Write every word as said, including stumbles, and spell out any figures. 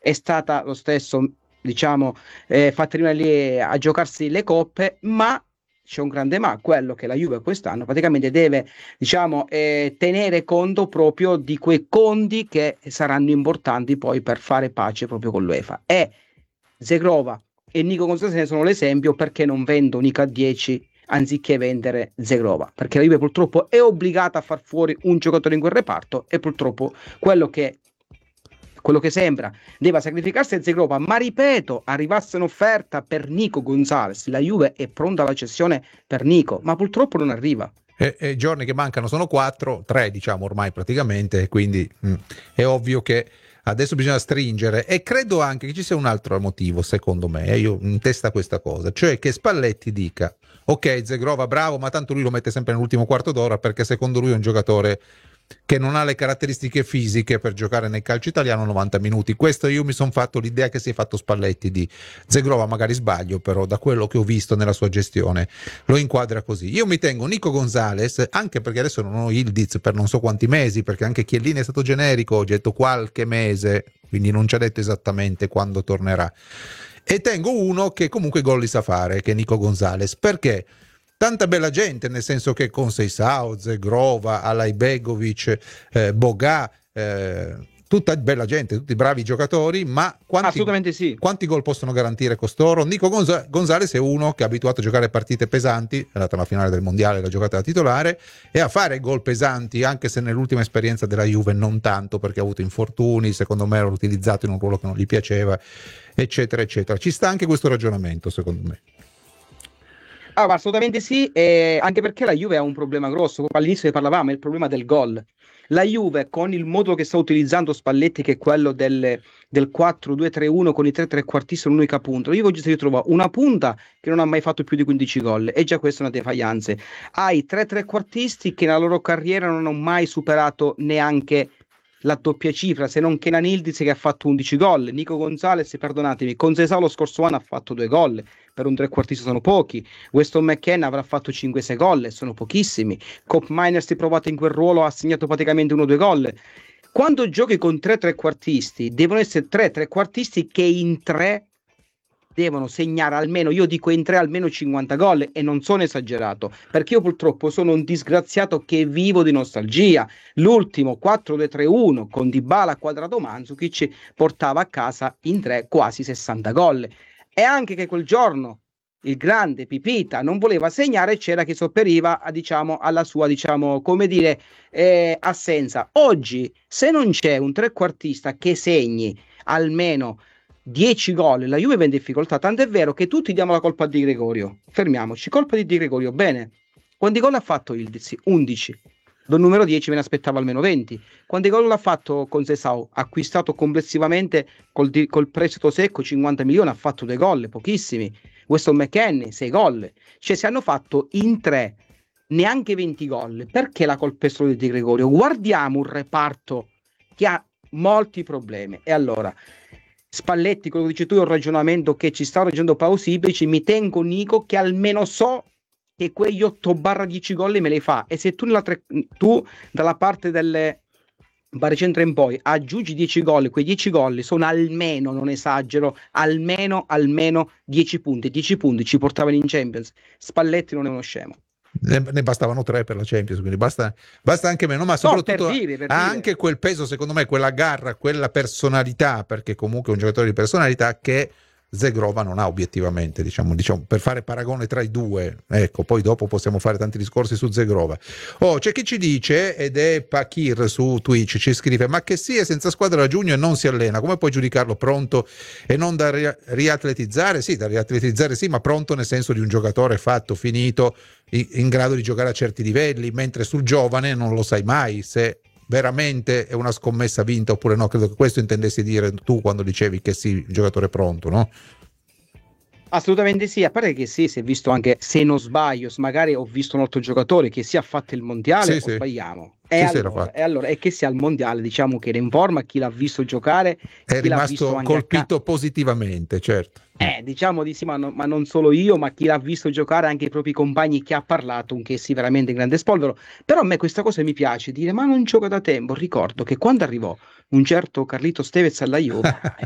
è stata lo stesso, diciamo, eh, fatta rimanere lì a giocarsi le coppe, ma c'è un grande ma, quello che la Juve quest'anno praticamente deve, diciamo, eh, tenere conto proprio di quei conti che saranno importanti poi per fare pace proprio con l'UEFA. E Zegrova e Nico Gonzalez ne sono l'esempio, perché non vendono i K dieci anziché vendere Zegrova, perché la Juve purtroppo è obbligata a far fuori un giocatore in quel reparto, e purtroppo quello che quello che sembra deve sacrificarsi è Zegrova, ma ripeto, arrivasse un'offerta per Nico Gonzalez, la Juve è pronta alla cessione per Nico, ma purtroppo non arriva. E, e giorni che mancano sono quattro, tre diciamo ormai praticamente, quindi mh, è ovvio che adesso bisogna stringere, e credo anche che ci sia un altro motivo, secondo me, eh, io in testa questa cosa, cioè che Spalletti dica ok, Zegrova bravo, ma tanto lui lo mette sempre nell'ultimo quarto d'ora, perché secondo lui è un giocatore che non ha le caratteristiche fisiche per giocare nel calcio italiano novanta minuti. Questo io mi sono fatto l'idea che si è fatto Spalletti di Zegrova, magari sbaglio, però da quello che ho visto nella sua gestione lo inquadra così. Io mi tengo Nico Gonzalez, anche perché adesso non ho Ildiz per non so quanti mesi, perché anche Chiellini è stato generico, ho detto qualche mese, quindi non ci ha detto esattamente quando tornerà. E tengo uno che comunque gol li sa fare, che è Nico Gonzalez, perché tanta bella gente, nel senso che con Seisao, Zegrova, Alajbegovic, eh, Boga, eh, tutta bella gente, tutti bravi giocatori, ma quanti, Assolutamente sì. quanti gol possono garantire costoro? Nico Gonza- Gonzalez è uno che è abituato a giocare partite pesanti, è andata alla finale del mondiale, l'ha giocata da titolare, e a fare gol pesanti, anche se nell'ultima esperienza della Juve non tanto, perché ha avuto infortuni, secondo me era utilizzato in un ruolo che non gli piaceva, eccetera eccetera. Ci sta anche questo ragionamento, secondo me. Ah, assolutamente sì, e anche perché la Juve ha un problema grosso, all'inizio ne parlavamo, è il problema del gol. La Juve, con il modo che sta utilizzando Spalletti, che è quello del, del quattro due tre uno con i tre trequartisti, un'unica punta, la Juve oggi si ritrova una punta che non ha mai fatto più di quindici gol, e già questa è una defaglianza. Hai tre trequartisti che nella loro carriera non hanno mai superato neanche la doppia cifra, se non Kenan Yildiz che ha fatto undici gol, Nico Gonzalez, perdonatemi, con Seisao lo scorso anno ha fatto due gol, per un trequartista sono pochi. Weston McKenna avrà fatto cinque sei gol, sono pochissimi. Cop Miners, si è provato in quel ruolo, ha segnato praticamente uno o due gol. Quando giochi con tre trequartisti, devono essere tre trequartisti che in tre devono segnare almeno, io dico in tre almeno cinquanta gol, e non sono esagerato, perché io purtroppo sono un disgraziato che vivo di nostalgia. L'ultimo quattro due tre uno con Dybala, Quadrato, Mandzukic portava a casa in tre quasi sessanta gol. E anche che quel giorno il grande Pipita non voleva segnare, c'era chi sopperiva a, diciamo, alla sua, diciamo, come dire, eh, assenza. Oggi, se non c'è un trequartista che segni almeno dieci gol, la Juve va in difficoltà, tanto è vero che tutti diamo la colpa a Di Gregorio. Fermiamoci, colpa di Di Gregorio, bene. Quanti gol ha fatto Ildiz? undici. Dal numero dieci me ne aspettavo almeno venti. Quanti gol l'ha fatto con Seisao? Acquistato complessivamente col, di- col prestito secco cinquanta milioni, ha fatto due gol, pochissimi. Weston McKennie, sei gol. Cioè, se hanno fatto in tre neanche venti gol, perché la colpa è solo di Di Gregorio? Guardiamo un reparto che ha molti problemi. E allora, Spalletti, quello che dici tu, è un ragionamento che ci sta ragionando plausibile. Mi tengo Nico, che almeno so che quegli otto dieci gol me li fa, e se tu, nella tre, tu dalla parte delle baricentro in poi aggiungi dieci gol, quei dieci gol sono almeno, non esagero, almeno almeno dieci punti. dieci punti ci portavano in Champions. Spalletti non è uno scemo. Ne, ne bastavano tre per la Champions, quindi basta, basta anche meno, ma soprattutto no, per dire, per ha dire. anche quel peso, secondo me, quella garra, quella personalità, perché comunque è un giocatore di personalità che Zegrova non ha obiettivamente, diciamo, diciamo, per fare paragone tra i due. Ecco, poi dopo possiamo fare tanti discorsi su Zegrova. Oh, c'è chi ci dice, ed è Pakir su Twitch, ci scrive: ma che sia senza squadra da giugno e non si allena, come puoi giudicarlo pronto e non da ri- riatletizzare? Sì, da riatletizzare sì, ma pronto nel senso di un giocatore fatto, finito, in, in grado di giocare a certi livelli, mentre sul giovane non lo sai mai se veramente è una scommessa vinta oppure no. Credo che questo intendessi dire tu quando dicevi che sì, il giocatore è pronto, no? Assolutamente sì, a parte che sì, si è visto anche, se non sbaglio, magari ho visto un altro giocatore che si è fatto il mondiale, Sì, o sì. sbagliamo. E Sì, sì, era allora, fatto. e allora, e che sia al mondiale, diciamo che era in forma, chi l'ha visto giocare, È chi l'ha visto rimasto anche a casa. colpito positivamente, certo. Eh, diciamo di sì, ma, no- ma non solo io, ma chi l'ha visto giocare, anche i propri compagni, che ha parlato, un che sì, veramente grande spolvero. Però a me questa cosa mi piace, dire, ma non gioca da tempo. Ricordo che quando arrivò un certo Carlito Tevez alla Juve,